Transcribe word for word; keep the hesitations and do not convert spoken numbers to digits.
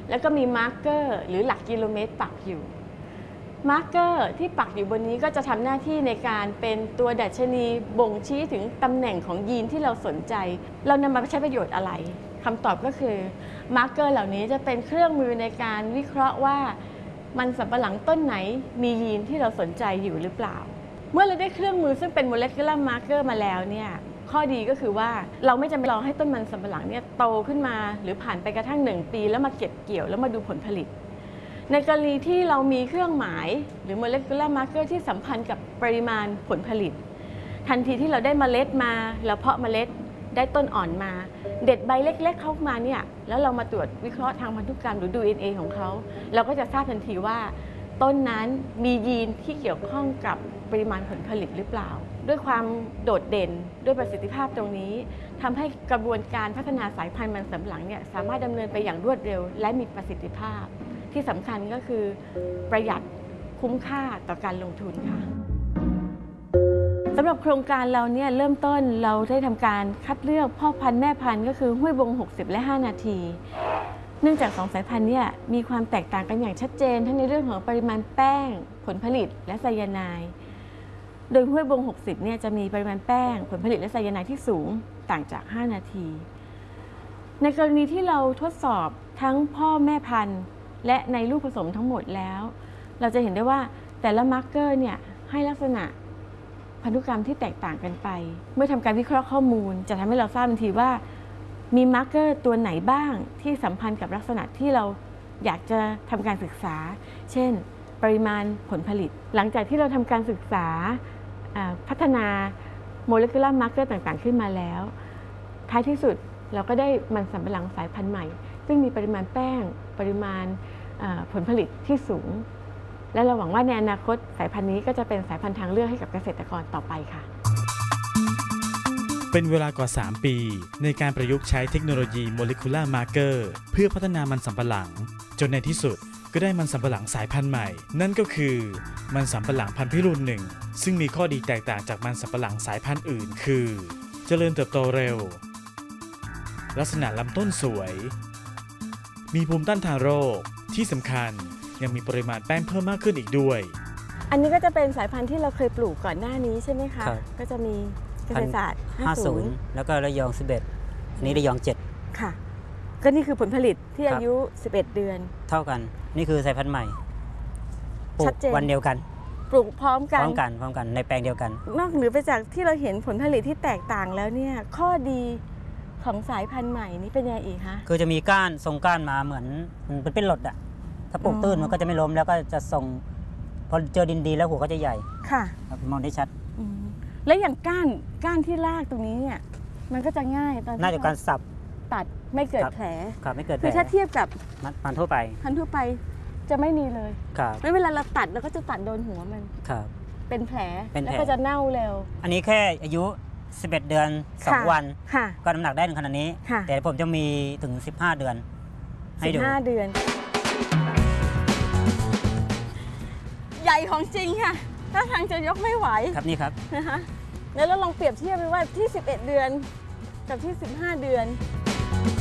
แล้วก็มีมาร์กเกอร์หรือหลักกิโลเมตรปักอยู่มาร์กเกอร์ที่ปักอยู่บนนี้ก็จะทำหน้าที่ในการเป็นตัวดัชนีบ่งชี้ถึงตำแหน่งของยีนที่เราสนใจเรานำมาใช้ประโยชน์อะไรคำตอบก็คือมาร์กเกอร์เหล่านี้จะเป็นเครื่องมือในการวิเคราะห์ว่ามันสำปะหลังต้นไหนมียีนที่เราสนใจอยู่หรือเปล่าเมื่อเราได้เครื่องมือซึ่งเป็น molecular marker มาแล้วเนี่ยข้อดีก็คือว่าเราไม่จำเป็นรอให้ต้นมันสำปะหลังเนี่ยโตขึ้นมาหรือผ่านไปกระทั่งหนึ่งปีแล้วมาเก็บเกี่ยวแล้วมาดูผลผลิตในกรณีที่เรามีเครื่องหมายหรือ molecular marker ที่สัมพันธ์กับปริมาณผลผลิตทันทีที่เราได้เมล็ดมาแล้วเพาะเมล็ดได้ต้นอ่อนมาเด็ดใบเล็กๆเข้ามาเนี่ยแล้วเรามาตรวจวิเคราะห์ทางพันธุกรรมหรือดู ดี เอ็น เอ ของเขาเราก็จะทราบทันทีว่าต้นนั้นมียีนที่เกี่ยวข้องกับปริมาณผลผลิตหรือเปล่าด้วยความโดดเด่นด้วยประสิทธิภาพตรงนี้ทำให้กระบวนการพัฒนาสายพันธุ์มันสำปะหลังเนี่ยสามารถดำเนินไปอย่างรวดเร็วและมีประสิทธิภาพที่สำคัญก็คือประหยัดคุ้มค่าต่อการลงทุนค่ะสำหรับโครงการเราเนี่ยเริ่มต้นเราได้ทำการคัดเลือกพ่อพันธุ์แม่พันธุ์ก็คือห้วยบงหกสิบและห้านาทีเนื่องจากสองสายพันธุ์เนี่ยมีความแตกต่างกันอย่างชัดเจนทั้งในเรื่องของปริมาณแป้งผลผลิตและไซยาไนด์โดยห้วยบงหกสิบเนี่ยจะมีปริมาณแป้งผลผลิตและไซยาไนด์ที่สูงต่างจากห้านาทีในกรณีที่เราทดสอบทั้งพ่อแม่พันธุ์และในลูกผสมทั้งหมดแล้วเราจะเห็นได้ว่าแต่ละมาร์กเกอร์เนี่ยให้ลักษณะพันธุกรรมที่แตกต่างกันไปเมื่อทำการวิเคราะห์ข้อมูลจะทำให้เราทราบทันทีว่ามีมาร์กเกอร์ตัวไหนบ้างที่สัมพันธ์กับลักษณะที่เราอยากจะทำการศึกษาเช่นปริมาณผลผลิตหลังจากที่เราทำการศึกษาพัฒนาโมเลกุลาร์มาร์กเกอร์ต่างๆขึ้นมาแล้วท้ายที่สุดเราก็ได้มันสำปะหลังสายพันธุ์ใหม่ซึ่งมีปริมาณแป้งปริมาณผลผลิตที่สูงและเราหวังว่าในอนาคตสายพันธุ์นี้ก็จะเป็นสายพันธุ์ทางเลือกให้กับเกษตรกรต่อไปค่ะเป็นเวลากว่าสามปีในการประยุกต์ใช้เทคโนโลยี Molecular Marker เพื่อพัฒนามันสำปะหลังจนในที่สุดก็ได้มันสำปะหลังสายพันธุ์ใหม่นั่นก็คือมันสำปะหลังพันธุ์พิรุณหนึ่งซึ่งมีข้อดีแตกต่างจากมันสำปะหลังสายพันธุ์อื่นคือเจริญเติบโตเร็วลักษณะลำต้นสวยมีภูมิต้านทานโรคที่สำคัญยังมีปริมาณแป้งเพิ่มมากขึ้นอีกด้วยอันนี้ก็จะเป็นสายพันธุ์ที่เราเคยปลูกก่อนหน้านี้ใช่ไหมคะก็จะมีเกษตรศาสตร์ห้าสิบแล้วก็ระยองสิบเอ็ดอันนี้ระยองเจ็ดค่ะก็นี่คือผลผลิตที่อายุสิบเอ็ดเดือนเท่ากันนี่คือสายพันธุ์ใหม่ปลูกวันเดียวกันปลูกพร้อมกันพร้อมกันพร้อมกันในแปลงเดียวกันนอกเหนือไปจากที่เราเห็นผลผลิตที่แตกต่างแล้วเนี่ยข้อดีของสายพันธุ์ใหม่นี้เป็นยังไงอีกคะคือจะมีก้านทรงก้านมาเหมือนมันเป็นหลดอะถ้าปลูกตื้นมันก็จะไม่ล้มแล้วก็จะส่งพอเจอดินดีแล้วหัวก็จะใหญ่ค่ะมองได้ชัดแล้วอย่างก้านก้านที่รากตรงนี้เนี่ยมันก็จะง่ายตอนน่าจะการสับตัดไม่เกิดแผลครับไม่เกิดแผลคือถ้าเทียบกับพันธุ์ทั่วไปพันธุ์ทั่วไปจะไม่มีเลยครับไม่เวลาเราตัดเราก็จะตัดโดนหัวมันครับเป็นแผลแล้วก็จะเน่าเร็วอันนี้แค่อายุสิบเอ็ดเดือนสองวันก็น้ำหนักได้ขนาดนี้แต่ผมจะมีถึงสิบห้าเดือนให้ดูสิบห้าเดือนใหญ่ของจริงค่ะถ้าทางจะยกไม่ไหวครับนี่ครับนะคะแล้วเราลองเปรียบเทียบไปว่าที่สิบเอ็ดเดือนกับที่สิบห้าเดือน